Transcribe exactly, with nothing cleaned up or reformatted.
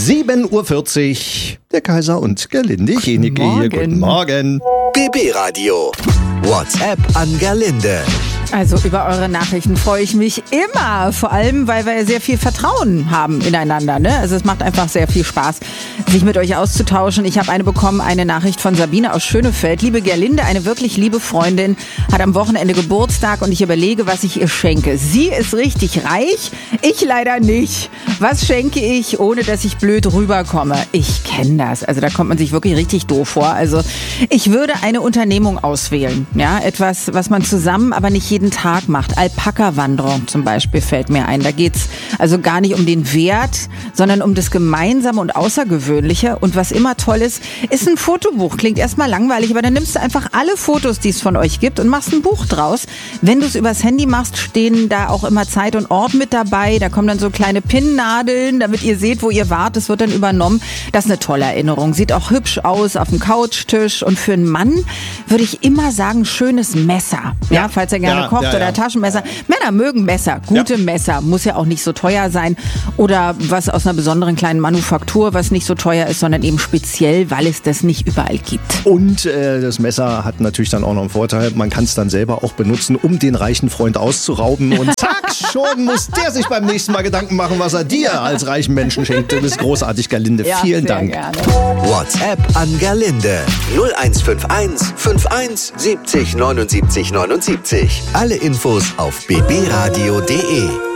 sieben Uhr vierzig. Der Kaiser und Gerlinde Jenike hier. Guten Morgen. B B Radio. WhatsApp an Gerlinde. Also über eure Nachrichten freue ich mich immer, vor allem, weil wir sehr viel Vertrauen haben ineinander. Ne? Also es macht einfach sehr viel Spaß, sich mit euch auszutauschen. Ich habe eine bekommen, eine Nachricht von Sabine aus Schönefeld. Liebe Gerlinde, eine wirklich liebe Freundin, hat am Wochenende Geburtstag und ich überlege, was ich ihr schenke. Sie ist richtig reich, ich leider nicht. Was schenke ich, ohne dass ich blöd rüberkomme? Ich kenne das, also da kommt man sich wirklich richtig doof vor. Also ich würde eine Unternehmung auswählen, ja, etwas, was man zusammen, aber nicht jeden Tag macht. Alpaka-Wanderung zum Beispiel fällt mir ein. Da geht's also gar nicht um den Wert, sondern um das Gemeinsame und Außergewöhnliche. Und was immer toll ist, ist ein Fotobuch. Klingt erstmal langweilig, aber dann nimmst du einfach alle Fotos, die es von euch gibt und machst ein Buch draus. Wenn du es übers Handy machst, stehen da auch immer Zeit und Ort mit dabei. Da kommen dann so kleine Pinnnadeln, damit ihr seht, wo ihr wart. Das wird dann übernommen. Das ist eine tolle Erinnerung. Sieht auch hübsch aus auf dem Couchtisch. Und für einen Mann würde ich immer sagen, schönes Messer. Ja, ja, falls er gerne ja, kocht ja, oder ja. Taschenmesser. Männer mögen Messer, gute Ja. Messer. Muss ja auch nicht so teuer sein. Oder was aus einer besonderen kleinen Manufaktur, was nicht so teuer ist, sondern eben speziell, weil es das nicht überall gibt. Und äh, das Messer hat natürlich dann auch noch einen Vorteil. Man kann es dann selber auch benutzen, um den reichen Freund auszurauben. Und zack, schon muss der sich beim nächsten Mal Gedanken machen, was er dir als reichen Menschen schenkt. Du bist großartig, Gerlinde. Ja, Vielen sehr Dank. Gerne. WhatsApp an Gerlinde. null eins fünf eins fünf eins siebzig neunundsiebzig neunundsiebzig. Alle Infos auf b b radio punkt d e.